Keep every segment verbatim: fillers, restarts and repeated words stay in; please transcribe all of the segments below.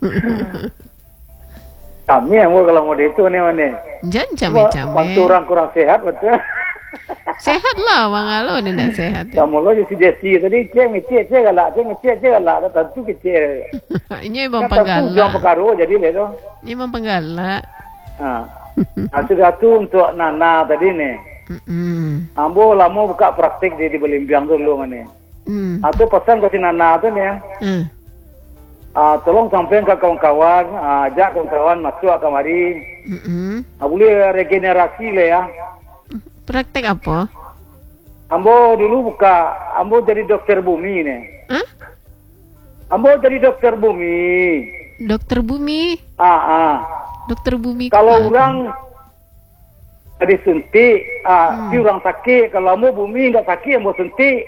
Kami yang mau kalau mau itu nih mana? Jangan came-came. Waktu orang kurang sehat betul. Sehat lah, mangalo ni nak sehat. Kamu lo jadi desi tadi ceng ceng ceng galak, ceng ceng ceng galak, tentu kecil. Ini bang penggala. Jangan pengaruh jadi ledo. Ini bang penggala. Ah, satu untuk Nana tadi nih. Mm. Ambo lama buka praktik di di Belimbiang dulu mana. Mm. Atau pesan ke si Nana tu nih. Mm. Ah, tolong sampein ke kawan-kawan, ah, ajak kawan-kawan masuk kamari. Mm. Ah, boleh regenerasi le ya. Praktek apa? Ambo dulu buka, Ambo jadi dokter bumi nih. Hah? Ambo jadi dokter bumi. Dokter bumi. Ah, ah. Dokter bumi. Kalau apa? orang ada suntik, ah, Hmm. si orang sakit. Kalau Ambo bumi nggak sakit, Ambo suntik.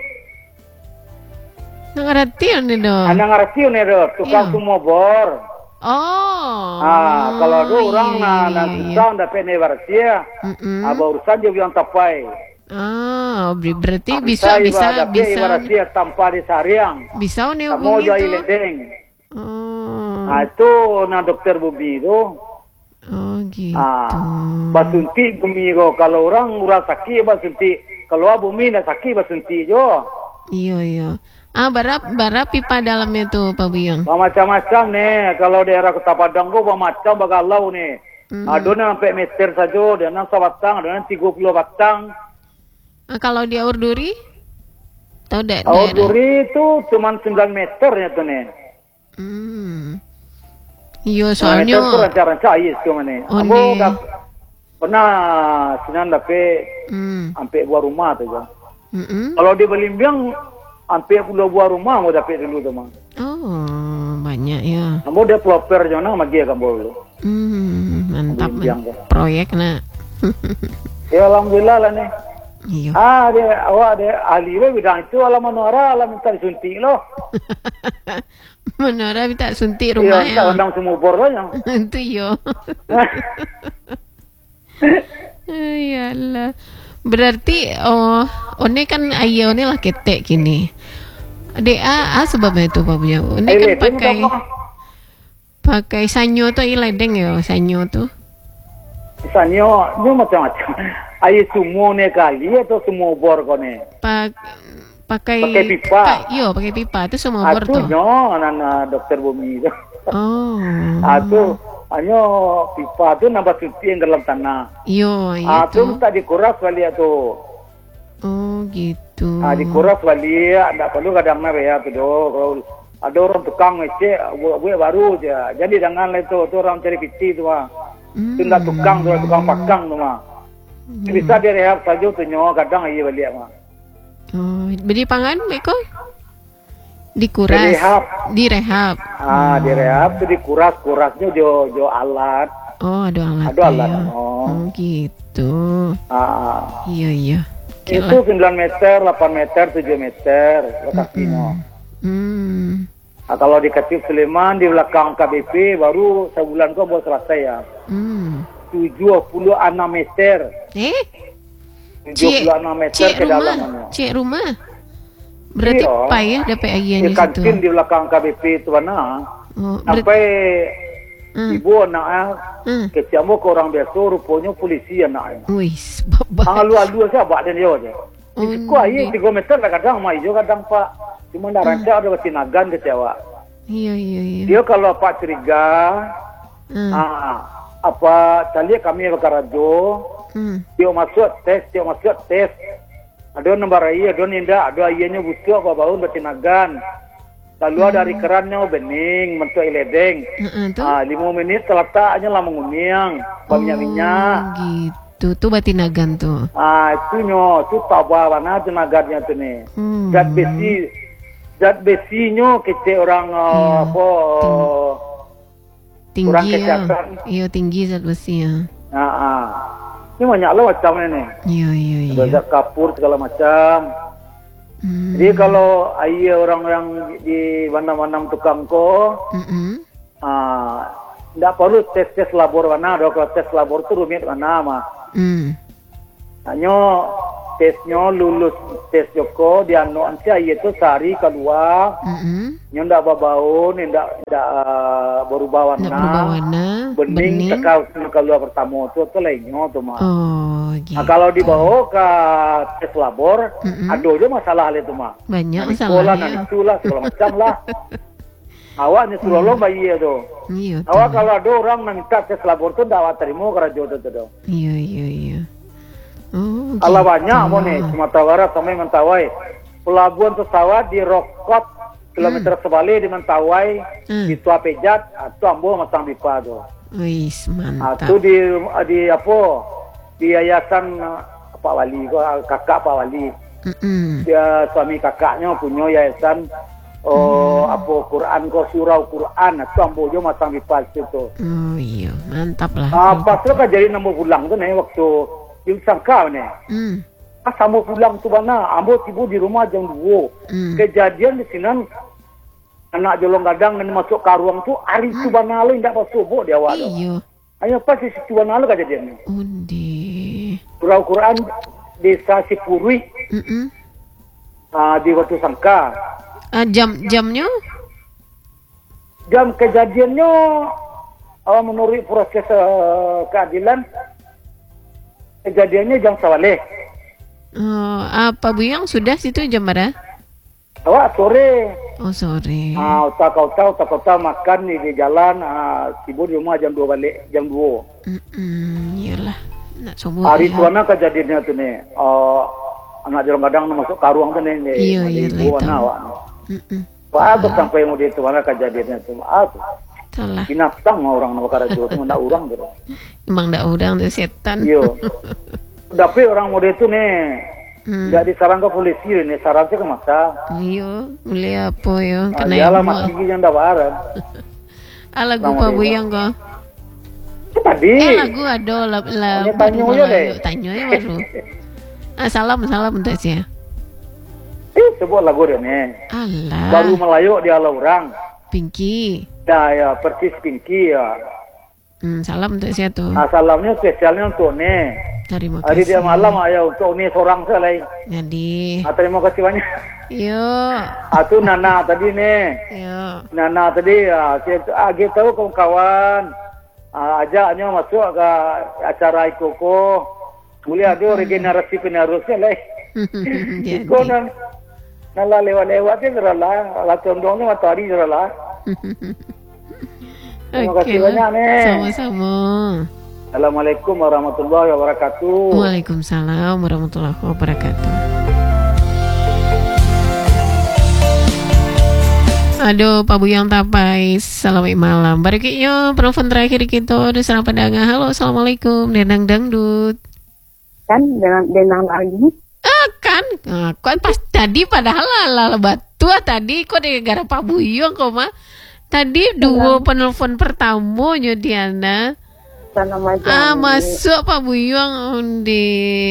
Ngerti ni dong. Anak ngerti nih dok, tukang Iya. semua bor. Oh. Ah, kalau ada orang iya, na iya, na iya. susah dapat nevarsia, Mm-mm. ah, urusan dia bilang tapai. Ah, ber- berarti Ah, bisa saya bisa dapat bisa nevarsia tanpa disariang. bisa nih Kamu hubungi jadi tuh. ledeng. Oh. Ah, itu na dokter bumi itu. Oh gitu. Ah, basunti bumi ko. Kalau orang orang sakit basunti. Kalau bumi na sakit basunti jo. Iya iya. Ah, barap barap pipa dalamnya tuh Pak Buyang. Macam-macam nih. Kalau daerah Kota Padang ko macam bagalau nih. Mm. Ada yang sampai meter saja, ada yang sebatang, ada yang tiga puluh batang. Ah, kalau di Aur Duri? Tahu da Aur daerah? Duri itu cuma sembilan meter ya tuh nih. Hmm. Iya sembilan meter itu soalnya. ranca-ranca ais cuma nih. Oh, Aku nih. dah pernah sinan dapat Hmm. sampai buah rumah tuh. Kan. Mm-mm. Kalau di Belimbiang hampir puluh buah rumah mau dapat dulu tuh mah. Oh banyak ya. Kamu dia pelopor jona sama dia kamu dulu. Hmm, mantap Belimbiang, man. kan. Proyek nak. Ya alhamdulillah lah nih. Iya. Ah dia awak dia ahli we bidang itu alam manora alam minta disuntik loh. Menara minta suntik Iya rumah minta ya. undang semua bor lah yang. Itu yo. Iyalah. Berarti oh, one kan ayo ne lah ketek kini. Dek a, a sebabnya itu Pak Buya. One Eh, kan ledeng pakai apa? pakai sanyo tuh iledeng ya, sanyo tuh. Misalnya dia macam-macam. Air semua nih kali atau semua bor kau nih. Pak pakai Pakai pipa. Pa, yo, pakai pipa itu semua bor Aku tuh. nyo anak dokter bumi itu. Oh. Aku hanya pipa tu nambah suci yang dalam tanah. Yo, iya Aku tuh. minta dikuras balik tu. Oh, gitu. Ah dikuras balik, tak perlu kadang nak ya tu do. Kalau ada orang tukang ngecek, gue baru je. Jadi jangan lah tu, tu orang cari piti tu mah. Hmm. Tu nak tukang tu, tukang pakang tu mah. Bisa dia rehab saja tu nyo, kadang iya balik mah. Oh, beli pangan Beko? Dikuras. Direhab. Direhab. Ah, direhab tu dikuras, kurasnya jo jo alat. Oh, ada alat. Ada alat. ya. Oh. Oh, gitu. Ah, Iya, iya. Oke itu lah. sembilan meter, delapan meter, tujuh meter lokasinya. Hmm. Nah, kalau di Katib Sleman di belakang K B P baru sebulan kok buat selesai ya. Hmm. tujuh puluh enam meter. Eh, tujuh puluh enam meter cik ke rumah. dalamnya. Cik rumah. Berarti Iya. payah dapat air Di di situ. kantin di belakang K B P itu mana? Oh, berarti. Sampai Hmm. ibu anaknya Hmm. keciamu ke orang biasa rupanya polisi anaknya. Wis, babak. Ang alu-alu saya buat dia aja. Oh, Itu aja tiga meter lah kadang mah hijau kadang Pak. Cuma dah rancak ada batinagan kecewa. Iya, iya, iya. Dia kalau Pak curiga, Hmm. ah, apa tadi kami ke radio, Hmm. dia masuk tes, dia masuk tes. Ada nomor ayah, ada ninda, ada ayahnya busuk apa bau batinagan. Lalu ada dari kerannya bening, bentuk iledeng. Heeh, tuh. Ah, lima menit terletaknya lah mengunyang, minyak-minyak. Oh, gitu. Tuh batinagan tuh. Ah, itu nyo, itu tabah mana tenagadnya tu ni. Hmm. Zat besi, zat besinya kecil orang uh, Iya. apa? kurang Tinggi ya. kesehatan. Iya, tinggi zat besi ya. Ah, ah. Ini banyak lah macam ni. Iya, iya, Ada iya. zat kapur segala macam. Hmm. Jadi kalau ayah orang yang di mana-mana tukang ko, Mm-mm. ah, tidak perlu tes-tes labor mana. Kalau tes labor tu rumit mana mah. Hmm. Hanya tesnya lulus tes Joko dia no ansia itu sehari keluar Mm-mm. ndak babau ndak ndak uh, berubah warna Nak berubah warna. bening tekal keluar pertama tu tu lainnya tu mah. Oh, gitu. Nah, kalau dibawa ke tes labor, Mm-mm. ada aja masalah itu mah. Banyak Nanti sekolah, masalahnya. nanti itulah, segala macam lah. Awak ni suruh lo bayi tu. Iya, Awak tuh. kalau ada orang minta tes labor tu, dah awak terima kerja tu tu. Iya, iya, iya. Oh, Kalau gitu. banyak mau ni, Sumatera Barat sampai Mentawai. Pelabuhan pesawat di Rokot, kilometer sebalik di Mentawai, Hmm. di Tua Pejat, atau Ambo Masang Bipa tu. Wis, mantap. Itu di di apa? Di yayasan uh, Pak Wali, kakak Pak Wali. Mm-mm. Dia suami kakaknya punya yayasan oh apa Quran ko surau Quran itu ambo jo masang di pas itu. Oh iya, mantap lah. Ah pas tu kan jadi nambah pulang tu nih waktu di Sangka nih. Hmm. Pas ambo pulang tu mana ambo tiba di rumah jam dua. Hmm. Kejadian di sini anak jolong gadang dan masuk ke ruang tu hari tu bana lo ndak pas subuh dia awak. Iya. Ayo pas di situ bana lo kejadiannya. Undi. Surau Quran desa Sipurui Mm-mm. ah, di Watu Sangka. Ah, jam-jamnya? Jam kejadiannya uh, menurut proses uh, keadilan kejadiannya jam sawaleh. Oh, apa Bu yang sudah situ jam berapa? Awak sore Oh, sore. ah uh, tak kau tahu tak kau tahu makan di, di jalan uh, tiba di rumah jam dua balik jam dua. Mm-mm, iyalah. Nak coba. Hari tuana kejadiannya tu ni uh, anak jalan kadang masuk ke ruang tu ni ni. Iya, iya, lah itu. Awak. Mm-mm. Wah, tu sampai mau di tuana kejadiannya tu. Ah, tu. Salah. Binatang orang nak bakar tu, nak orang tu. Emang ndak udang tu setan. Yo. Tapi orang mode itu nih, Hmm. nggak disarang ke polisi nih, sarang sih ke masa. Iya, boleh apa ya? Nah, Kena iyalah yang masih yang dawaran. Ah, lagu Nama apa dia. Bu yang kau? Itu tadi. Eh, lagu ada lah. lah Tanya tanyo baru ya, Melayu. deh. Tanyo ya baru. Ah, salam, salam untuk saya. Eh, sebuah lagu dia nih. Alah. Baru Melayu dia ala orang. Pinky. Dah ya, persis Pinky ya. Hmm, salam untuk saya tuh. Nah, salamnya spesialnya untuk nih. Terima Hari kasih. dia malam ayo untuk nih seorang selai. Jadi, Ah, terima kasih banyak. yuk, Atu Nana tadi nih. yuk. Nana tadi ya, saya agi tahu kawan-kawan. Ah, ajaknya masuk ke acara Ikoko. Boleh ada regenerasi penerusnya lah. Jadi, Iko nan nala lewat-lewat dia gerala, la condongnya matahari gerala. Terima oke kasih lah. banyak nih. Sama-sama. Assalamualaikum warahmatullahi wabarakatuh. Waalaikumsalam warahmatullahi wabarakatuh. Aduh, Pak Buyang Tapai, selamat malam. Bariknya penelpon terakhir kita ada serang pandangan. Halo, assalamualaikum. Denang dangdut. Kan dengan denang lagi Ah kan, ah, kan pas tadi padahal ala batu tadi kok gara Pak Buyang kok mah. Tadi dua penelpon pertama nya Diana. sana macam Ah masuk Pak Buyang undi.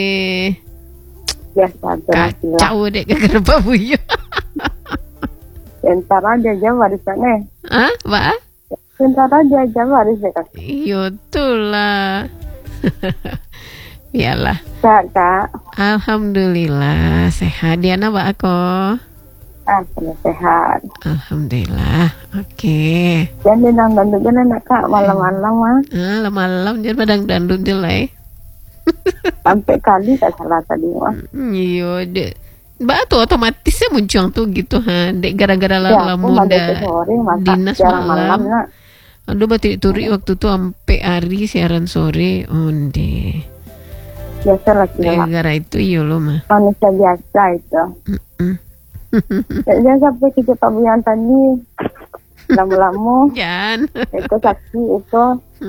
biasa terasilah. Kacau deh gara Pak Buyang. Entar aja jam warisan eh. Ah, Pak? Entar aja jam waris deh kak. Iya tuh lah. Biarlah. Kak kak, Alhamdulillah sehat. Diana Pak aku. ah sudah sehat. Alhamdulillah. Oke. Dan denang dandut jangan nak kak malam-malam mah. Ah, malam jangan padang dandut jelek. Sampai kali tak salah tadi mah. Iya dek. Mbak tuh otomatisnya muncul tuh gitu ha. Dek gara-gara Ya lala aku muda balik ke sore masak dinas jarang malam malam. nak. Aduh batik turi waktu tuh ampe hari siaran sore. Onde. Biasa lagi lah. Gara-gara itu iya lo mah. Manusia biasa itu. Mm. Jangan sampai kita Pak Buyan tadi. Lama-lama. Jangan. Itu saksi itu.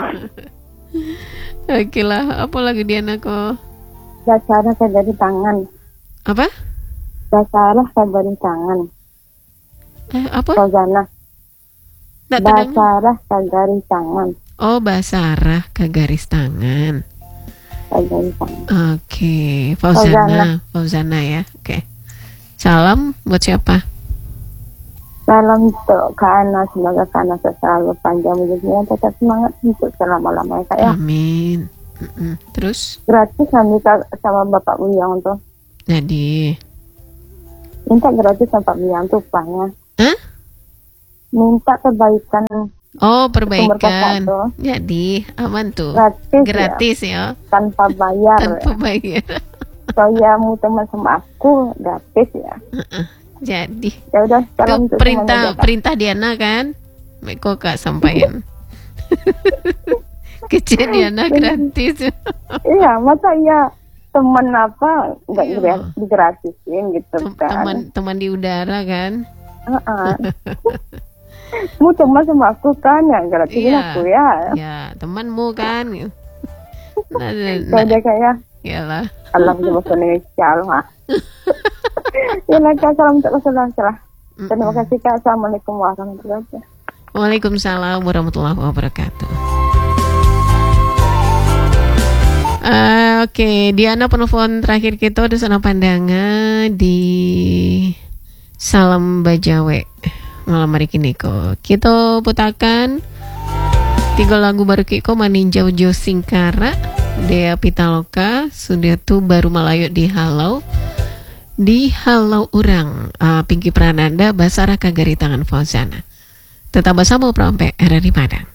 Oke lah. Apa lagi Diana kok? Dasarnya saya dari tangan. Apa? Dasarnya saya dari tangan. Eh, apa? Fauzana. Tak terdengar. Basarah kagaris tangan. Oh, basarah ke garis tangan. Kagaris tangan. Oke, Fauzana. Fauzana. Fauzana ya. Oke. Salam buat siapa? Salam untuk Kak Ana, semoga Kak Ana selalu panjang hidupnya, tetap semangat untuk selama-lamanya Kak ya. Amin. Mm-mm. Terus? Gratis kami Kak sama Bapak Buyang tuh. Jadi, Minta gratis sampai bilang tupangnya. hah? Minta kebaikan Oh, sumber kakak perbaikan. tuh. Jadi, aman tuh. Gratis, Gratis ya, ya. Tanpa bayar. tanpa bayar. Soalnya mau teman sama aku gratis ya. Jadi, Ya udah, itu salam untuk perintah semuanya, Kak. perintah Diana kan? Meko Kak sampaikan. Kecil Diana gratis. Iya, masa iya teman apa nggak Iya. gra- digratisin gitu Tem- kan? Teman teman di udara kan? Heeh. Mau teman sama aku kan yang gratisin Iya. aku ya. Ya, temanmu kan. Nah, Ya nah, udah kayak iyalah. alam di bahasa Indonesia loh. Ha. Ya lah, Kak, salam untuk salah. Terima Mm-mm. kasih, Kak. Assalamualaikum warahmatullahi wabarakatuh. Waalaikumsalam warahmatullahi wabarakatuh. Eh, Oke, Diana penelpon terakhir kita di sana pandangan di Salam Bajawe malam hari kini kok. Kita putakan tiga lagu baru Kiko Maninjau Jo Singkara, Dea Pitaloka, sudah tuh baru Malayo di Halau. Di Halau Urang, uh, Pinky Prananda, Basara Kagari Tangan Fauzana. Tetap bersama Pro M P R R I Padang.